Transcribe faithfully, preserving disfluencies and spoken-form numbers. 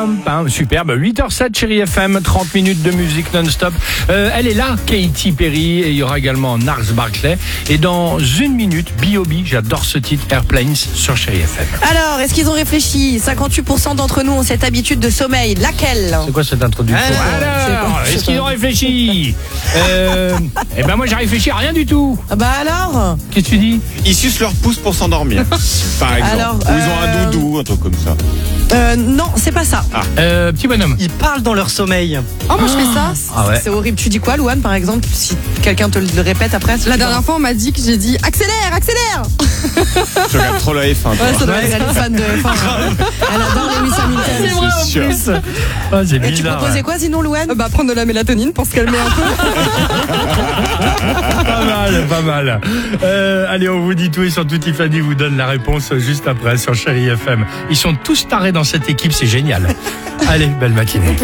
Pam, pam, superbe. huit heures zéro sept, Chérie F M, trente minutes de musique non-stop. Euh, elle est là, Katy Perry, et il y aura également Gnarls Barkley. Et dans une minute, B O B, j'adore ce titre, Airplanes, sur Chérie F M. Alors, est-ce qu'ils ont réfléchi? cinquante-huit pour cent d'entre nous ont cette habitude de sommeil. Laquelle? C'est quoi cette introduction? Alors, est-ce qu'ils ont réfléchi? euh, Eh ben moi j'ai réfléchi à rien du tout. Ah bah alors? Qu'est-ce que tu dis? Ils sucent leur pouce pour s'endormir, par exemple. Alors, Ou ils ont euh, un doudou, un truc comme ça. Euh, non, c'est pas ça. Ah. Euh, petit bonhomme. Ils parlent dans leur sommeil. Oh, moi je fais ça. Ah ouais. C'est horrible. Tu dis quoi, Louane, par exemple, si quelqu'un te le répète après? La dernière fois, on m'a dit que j'ai dit accélère, accélère. Je regarde trop la F un. toi. Ouais, ça doit être elle est fan de F un. Elle adore les Miss Hamilton. C'est vrai en sûr. plus. Ah, c'est Et tu bizarre. proposais ouais. quoi sinon, Louane? Bah prendre de la mélatonine pour se calmer un peu. Pas mal, pas mal. Euh, allez, on vous dit tout et surtout Tiffany vous donne la réponse juste après sur Chérie F M. Ils sont tous tarés dans cette équipe, c'est génial. Allez, belle matinée.